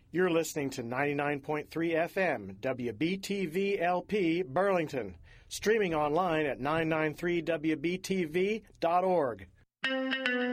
You're listening to 99.3 FM, WBTV-LP, Burlington. Streaming online at 993wbtv.org.